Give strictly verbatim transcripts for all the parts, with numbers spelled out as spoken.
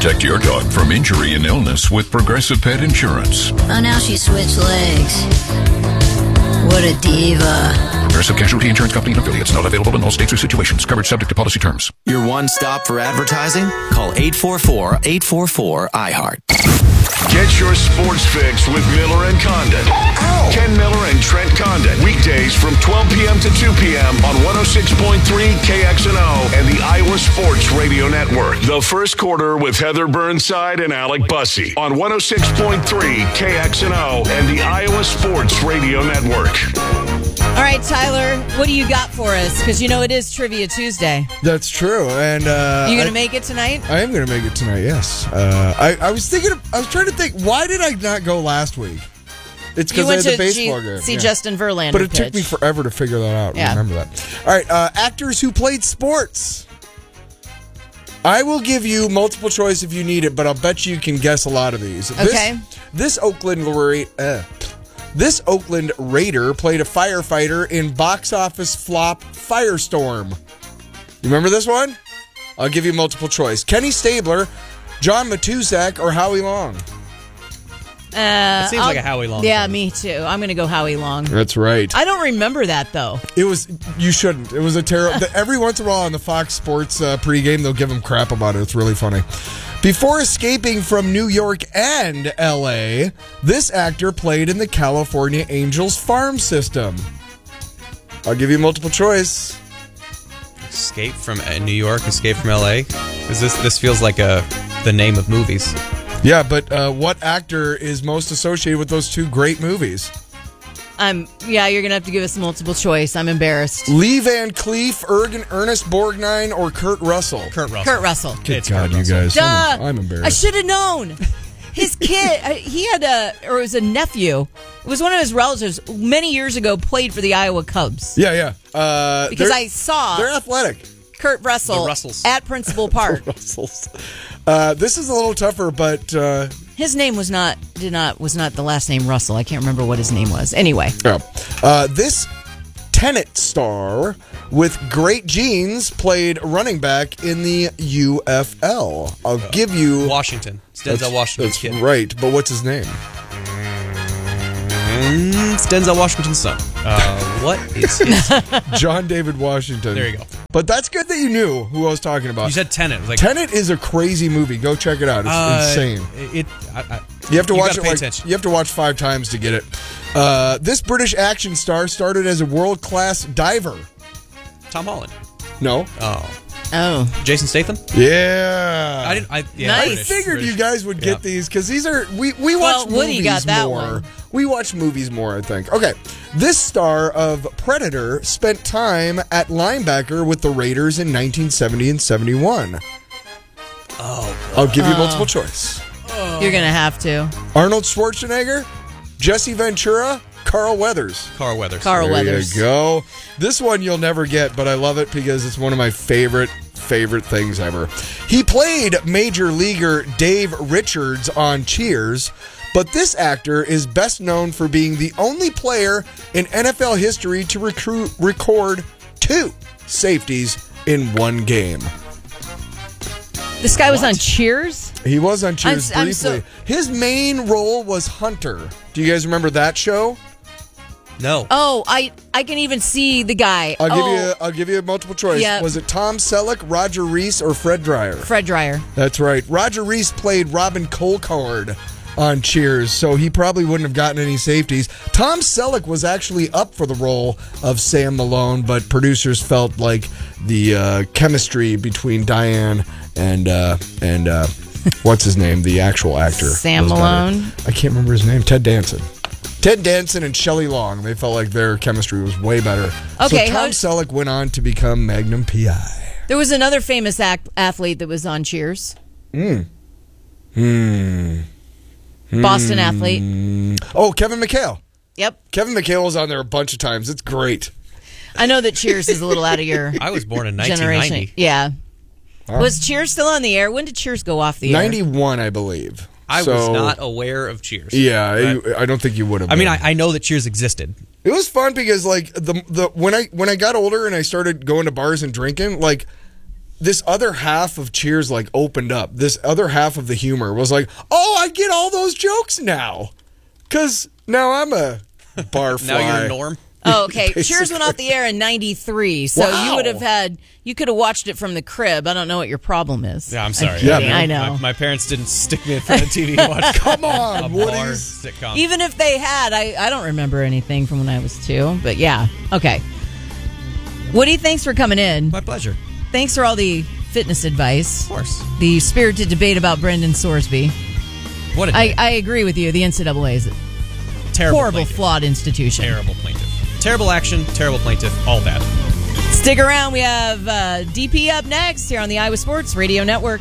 Protect your dog from injury and illness with Progressive Pet Insurance. Oh, now she switched legs. What a diva. Progressive Casualty Insurance Company and affiliates. Not available in all states or situations. Coverage subject to policy terms. Your one stop for advertising? Call eight four four, eight four four, I heart. Get your sports fix with Miller and Condon. Ow. Ken Miller and Trent Condon. Weekdays from twelve p.m. to two p.m. on one oh six point three K X N O and the Iowa Sports Radio Network. The first quarter with Heather Burnside and Alec Bussey on one oh six point three K X N O and the Iowa Sports Radio Network. All right, Tyler, what do you got for us? Because you know it is Trivia Tuesday. That's true. And uh, you going I- to make it tonight? I am going to make it tonight, yes. Uh, I, I was thinking, of, I was trying to think, why did I not go last week? It's You because I went had the to baseball G- game. see yeah. Justin Verlander But it pitch. took me forever to figure that out. Yeah. Remember that. All right, uh, actors who played sports. I will give you multiple choice if you need it, but I'll bet you can guess a lot of these. Okay. This, this Oakland Ra- uh, This Oakland Raider played a firefighter in box office flop Firestorm. You remember this one? I'll give you multiple choice. Kenny Stabler, John Matuszak, or Howie Long? Uh, It seems I'll- like a Howie Long Yeah, thing. me too. I'm going to go Howie Long. That's right. I don't remember that, though. It was, you shouldn't. It was a terrible, every once in a while on the Fox Sports uh, pregame, they'll give him crap about it. It's really funny. Before escaping from New York and L A, this actor played in the California Angels farm system. I'll give you multiple choice. Escape from uh, New York, Escape from L A. Is this this feels like a the name of movies? Yeah, but uh, what actor is most associated with those two great movies? Um, yeah, you're going to have to give us multiple choice. I'm embarrassed. Lee Van Cleef, Ergen, Ernest Borgnine, or Kurt Russell? Kurt Russell. Kurt Russell. Good It's God, Kurt you Russell. guys. Duh! I'm, I'm embarrassed. I should have known. His kid, uh, he had a, or it was a nephew. It was one of his relatives many years ago played for the Iowa Cubs. Yeah, yeah. Uh, Because they're- I saw They're athletic. Kurt Russell The Russells. at Principal Park. Russells. Uh, this is a little tougher, but uh, His name was not did not was not the last name Russell. I can't remember what his name was. Anyway, yeah. uh, this Tenet star with great genes played running back in the U F L. I'll give you Washington. It's Denzel That's- Washington's That's kid. right, but what's his name? Mm, it's Denzel Washington's son. Uh, what is his? John David Washington. There you go. But that's good that you knew who I was talking about. You said Tenet. It was like Tenet is a crazy movie. Go check it out. It's uh, insane. It. I, I, You have to you watch gotta it pay like attention. you have to watch five times to get it. Uh, this British action star started as a world-class diver. Tom Holland. No. Oh, oh, Jason Statham. Yeah. I didn't. I, yeah, Nice. I British, figured British. you guys would get Yeah. these because these are we we Well, watch Woody movies got that more. one. We watch movies more, I think. Okay, this star of Predator spent time at linebacker with the Raiders in nineteen seventy and seventy-one. Oh, I'll give you multiple choice. you're gonna have to. Arnold Schwarzenegger, Jesse Ventura, Carl Weathers. Carl Weathers. Carl There Weathers. you go. This one you'll never get, but I love it because it's one of my favorite, favorite things ever. He played Major Leaguer Dave Richards on Cheers, but this actor is best known for being the only player in N F L history to recruit, record two safeties in one game. This guy was on Cheers. He was on Cheers I'm- I'm briefly. so- His main role was Hunter. Do you guys remember that show? No. Oh, I I can even see the guy. I'll give oh, you. I'll give you a multiple choice. Yeah. Was it Tom Selleck, Roger Reese, or Fred Dryer? Fred Dryer. That's right. Roger Reese played Robin Colcard on Cheers, so he probably wouldn't have gotten any safeties. Tom Selleck was actually up for the role of Sam Malone, but producers felt like the uh, chemistry between Diane and uh, and uh, what's his name, the actual actor, Sam was better. Malone? I can't remember his name. Ted Danson. Ted Danson and Shelley Long. They felt like their chemistry was way better. Okay, so Tom how- Selleck went on to become Magnum P I. There was another famous act, athlete that was on Cheers. Hmm. Hmm. Boston athlete. Oh, Kevin McHale. Yep. Kevin McHale was on there a bunch of times. It's great. I know that Cheers is a little out of your I was born in nineteen generation. ninety. Yeah. Wow. Was Cheers still on the air? When did Cheers go off the air? ninety-one, I believe. I So, was not aware of Cheers. Yeah, But- I, I don't think you would have. I mean, been. I, I know that Cheers existed. It was fun because like the the when I when I got older and I started going to bars and drinking, like this other half of Cheers like opened up. This other half of the humor was like, oh, I get all those jokes now. Because now I'm a barfly. Now you're Norm. Oh, okay. Cheers went off the air in ninety-three, so Wow. you would have had, you could have watched it from the crib. I don't know what your problem is. Yeah, I'm sorry. Yeah, I, man. I know. My, my parents didn't stick me in front of T V to watch Come on, a what bar is... sitcom. Even if they had, I, I don't remember anything from when I was two, but yeah. Okay. Woody, thanks for coming in. My pleasure. Thanks for all the fitness advice. Of course. The spirited debate about Brendan Sorsby. What a I, day. I agree with you. The N C double A is a terrible horrible, plaintiff. flawed institution. Terrible plaintiff. Terrible action, terrible plaintiff, all bad. Stick around. We have uh, D P up next here on the Iowa Sports Radio Network.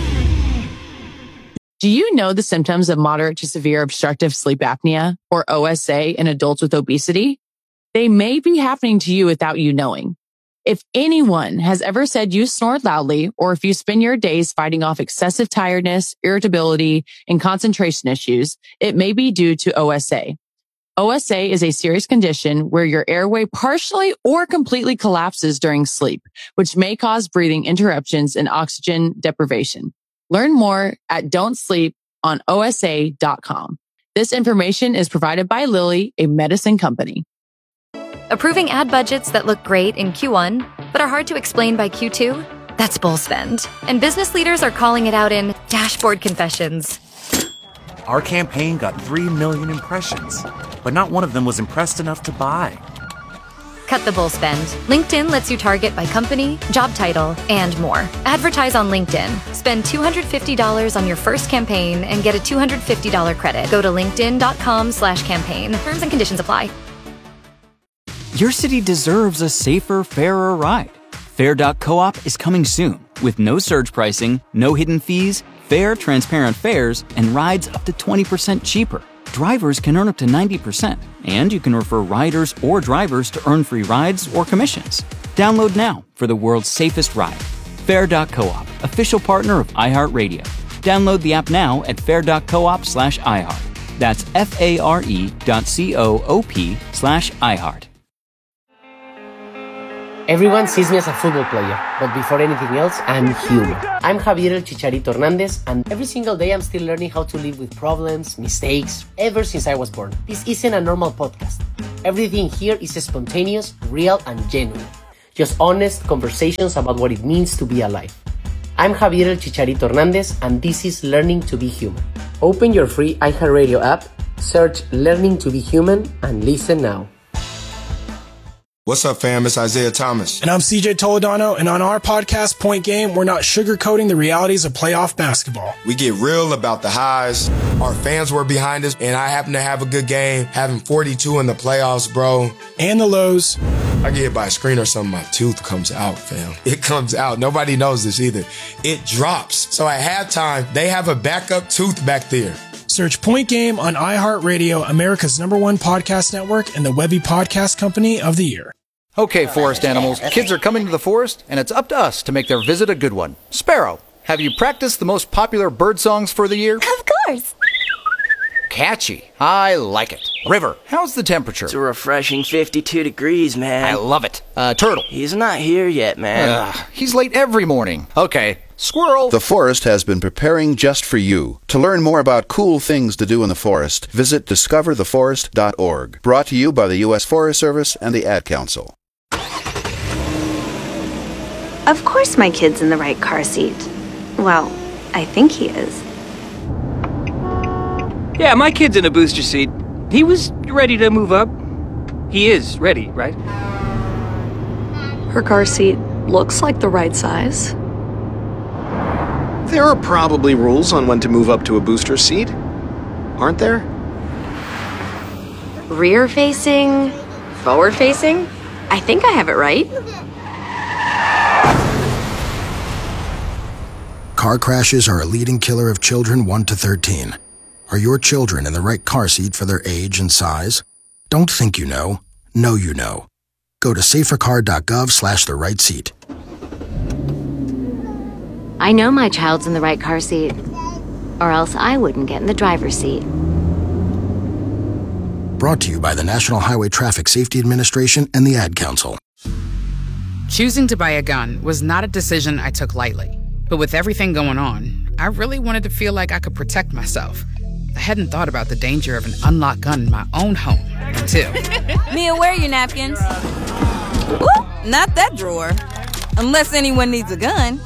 Do you know the symptoms of moderate to severe obstructive sleep apnea, or O S A, in adults with obesity? They may be happening to you without you knowing. If anyone has ever said you snore loudly, or if you spend your days fighting off excessive tiredness, irritability, and concentration issues, it may be due to O S A. O S A is a serious condition where your airway partially or completely collapses during sleep, which may cause breathing interruptions and oxygen deprivation. Learn more at don't sleep on O S A dot com. This information is provided by Lilly, a medicine company. Approving ad budgets that look great in Q one, but are hard to explain by Q two? That's bull spend. And business leaders are calling it out in dashboard confessions. Our campaign got three million impressions, but not one of them was impressed enough to buy. Cut the bull spend. LinkedIn lets you target by company, job title, and more. Advertise on LinkedIn. Spend two hundred fifty dollars on your first campaign and get a two hundred fifty dollars credit. Go to linkedin.com slash campaign. Terms and conditions apply. Your city deserves a safer, fairer ride. Fair dot coop is coming soon with no surge pricing, no hidden fees, fair, transparent fares, and rides up to twenty percent cheaper. Drivers can earn up to ninety percent, and you can refer riders or drivers to earn free rides or commissions. Download now for the world's safest ride. Fair dot coop, official partner of iHeartRadio. Download the app now at fair dot coop slash iHeart. That's F-A-R-E dot C-O-O-P slash iHeart. Everyone sees me as a football player, but before anything else, I'm human. I'm Javier El Chicharito Hernandez, and every single day I'm still learning how to live with problems, mistakes, ever since I was born. This isn't a normal podcast. Everything here is spontaneous, real, and genuine. Just honest conversations about what it means to be alive. I'm Javier El Chicharito Hernandez, and this is Learning to be Human. Open your free iHeartRadio app, search Learning to be Human, and listen now. What's up, fam? It's Isaiah Thomas. And I'm C J Toledano, and on our podcast, Point Game, we're not sugarcoating the realities of playoff basketball. We get real about the highs. Our fans were behind us, and I happen to have a good game, having forty-two in the playoffs, bro. And the lows. I get hit by a screen or something, my tooth comes out, fam. It comes out. Nobody knows this either. It drops. So at halftime, they have a backup tooth back there. Search Point Game on iHeartRadio, America's number one podcast network, and the Webby Podcast Company of the Year. Okay, forest animals, kids are coming to the forest, and it's up to us to make their visit a good one. Sparrow, have you practiced the most popular bird songs for the year? Of course. Catchy. I like it. River, how's the temperature? It's a refreshing fifty-two degrees, man. I love it. Uh, Turtle. He's not here yet, man. Ugh, he's late every morning. Okay. Squirrel. The forest has been preparing just for you. To learn more about cool things to do in the forest, visit discover the forest dot org. Brought to you by the U S Forest Service and the Ad Council. Of course my kid's in the right car seat. Well, I think he is. Yeah, my kid's in a booster seat. He was ready to move up. He is ready, right? Her car seat looks like the right size. There are probably rules on when to move up to a booster seat, aren't there? Rear facing, forward facing. I think I have it right. Car crashes are a leading killer of children one to thirteen. Are your children in the right car seat for their age and size? Don't think you know. Know you know. Go to safercar.gov slash the right seat. I know my child's in the right car seat, or else I wouldn't get in the driver's seat. Brought to you by the National Highway Traffic Safety Administration and the Ad Council. Choosing to buy a gun was not a decision I took lightly. But with everything going on, I really wanted to feel like I could protect myself. I hadn't thought about the danger of an unlocked gun in my own home until... Mia, where are your napkins? Ooh, not that drawer. Unless anyone needs a gun.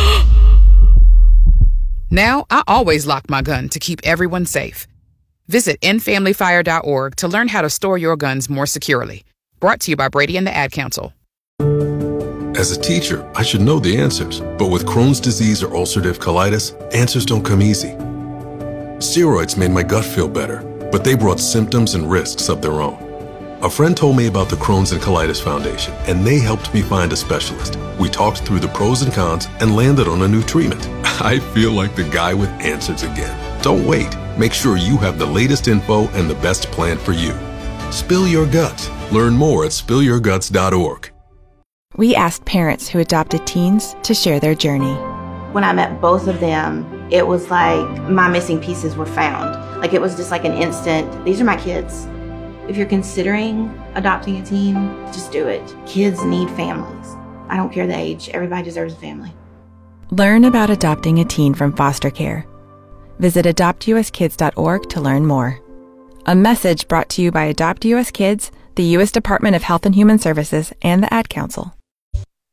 Now, I always lock my gun to keep everyone safe. Visit end family fire dot org to learn how to store your guns more securely. Brought to you by Brady and the Ad Council. As a teacher, I should know the answers, but with Crohn's disease or ulcerative colitis, answers don't come easy. Steroids made my gut feel better, but they brought symptoms and risks of their own. A friend told me about the Crohn's and Colitis Foundation, and they helped me find a specialist. We talked through the pros and cons and landed on a new treatment. I feel like the guy with answers again. Don't wait. Make sure you have the latest info and the best plan for you. Spill your guts. Learn more at spill your guts dot org. We asked parents who adopted teens to share their journey. When I met both of them, it was like my missing pieces were found. Like it was just like an instant, these are my kids. If you're considering adopting a teen, just do it. Kids need families. I don't care the age, everybody deserves a family. Learn about adopting a teen from foster care. Visit adopt u s kids dot org to learn more. A message brought to you by Adopt U S Kids, the U S Department of Health and Human Services, and the Ad Council.